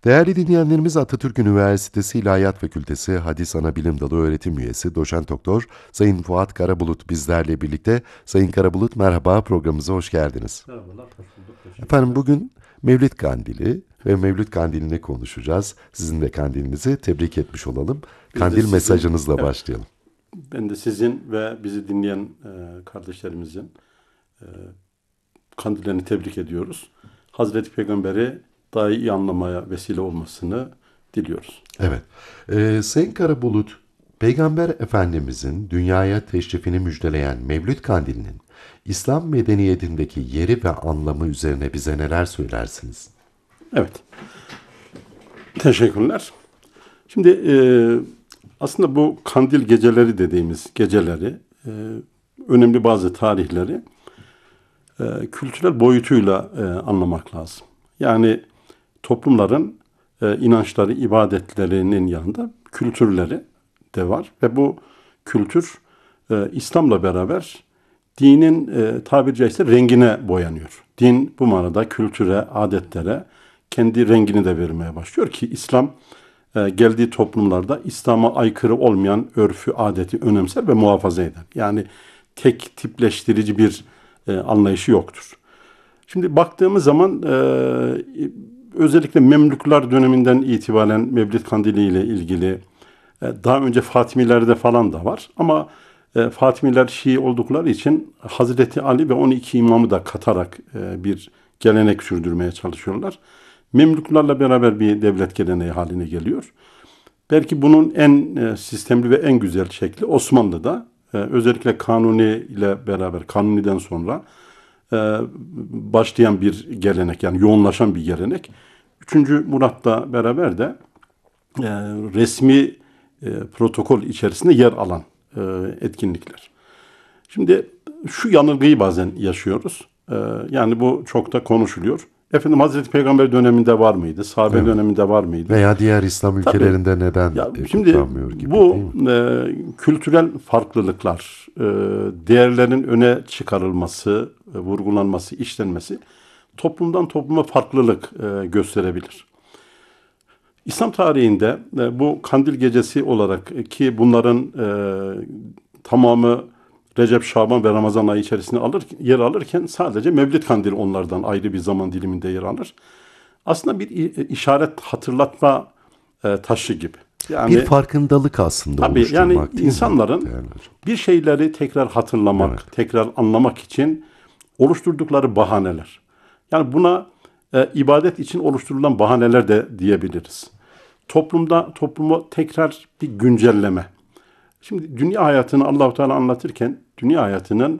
Değerli dinleyenlerimiz, Atatürk Üniversitesi İlahiyat Fakültesi Hadis Anabilim Dalı öğretim üyesi Doçent Doktor Sayın Fuat Karabulut bizlerle birlikte. Sayın Karabulut, merhaba, programımıza hoş geldiniz. Merhabalar, hoş bulduk. Efendim, Teşekkürler. bugün Mevlid Kandili ve Mevlid Kandili'ni konuşacağız. Sizin de kandilinizi tebrik etmiş olalım. Biz de Kandil mesajınızla evet, başlayalım. ben de sizin ve bizi dinleyen kardeşlerimizin e, kandillerini tebrik ediyoruz. Hazreti Peygamber'i daha iyi anlamaya vesile olmasını diliyoruz. Evet, Sayın Karabulut, Peygamber Efendimizin dünyaya teşrifini müjdeleyen Mevlid Kandili'nin İslam medeniyetindeki yeri ve anlamı üzerine bize neler söylersiniz? Evet, teşekkürler. Şimdi aslında bu kandil geceleri dediğimiz geceleri, önemli bazı tarihleri kültürel boyutuyla anlamak lazım. Yani toplumların inançları, ibadetlerinin yanında kültürleri de var ve bu kültür İslam'la beraber dinin tabiri caizse rengine boyanıyor. Din bu manada kültüre, adetlere kendi rengini de vermeye başlıyor ki İslam geldiği toplumlarda İslam'a aykırı olmayan örfü, adeti önemser ve muhafaza eder. Yani tek tipleştirici bir anlayışı yoktur. Şimdi baktığımız zaman özellikle Memlükler döneminden itibaren Mevlid Kandili ile ilgili daha önce Fatimilerde falan da var. Ama Fatimiler Şii oldukları için Hazreti Ali ve 12 imamı da katarak bir gelenek sürdürmeye çalışıyorlar. Memlüklerle beraber bir devlet geleneği haline geliyor. Belki bunun en sistemli ve en güzel şekli Osmanlı'da özellikle Kanuni ile beraber Kanuni'den sonra başlayan bir gelenek, yani yoğunlaşan bir gelenek. 3. Murat'la beraber de resmi protokol içerisinde yer alan etkinlikler. Şimdi şu yanılgıyı bazen yaşıyoruz. Yani bu çok da konuşuluyor. Efendim, Hazreti Peygamber döneminde var mıydı? Sahabe Evet. döneminde var mıydı? Veya diğer İslam Tabii. ülkelerinde neden Ya şimdi kutlanmıyor gibi, bu değil mi? kültürel farklılıklar, değerlerin öne çıkarılması, vurgulanması, işlenmesi toplumdan topluma farklılık gösterebilir. İslam tarihinde bu Kandil Gecesi olarak ki bunların tamamı Recep, Şaban ve Ramazan ayı içerisinde yer alırken sadece Mevlid Kandili onlardan ayrı bir zaman diliminde yer alır. Aslında bir işaret, hatırlatma taşı gibi. Bir Yani farkındalık aslında tabii, yani oluşturmak, değil mi insanların değerli hocam? bir şeyleri tekrar hatırlamak, Evet. tekrar anlamak için oluşturdukları bahaneler. Yani buna ibadet için oluşturulan bahaneler de diyebiliriz. Toplumu tekrar bir güncelleme. Şimdi dünya hayatını Allahu Teala anlatırken dünya hayatının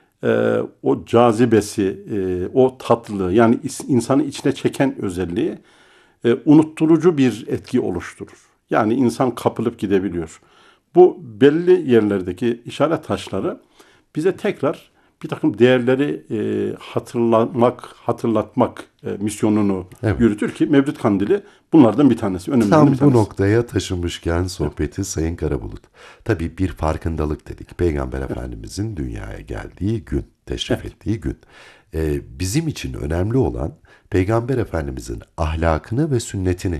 o cazibesi, o tatlılığı, yani insanı içine çeken özelliği unutturucu bir etki oluşturur. Yani insan kapılıp gidebiliyor. Bu belli yerlerdeki işaret taşları bize tekrar bir takım değerleri hatırlatmak misyonunu Evet. yürütür ki Mevlid Kandili bunlardan bir tanesi, önemlilerinden Tam bir bu tanesi. noktaya taşımışken sohbeti Sayın Karabulut. Tabii bir farkındalık dedik. Peygamber Efendimizin dünyaya geldiği gün, teşrif Evet. ettiği gün. Bizim için önemli olan Peygamber Efendimizin ahlakını ve sünnetini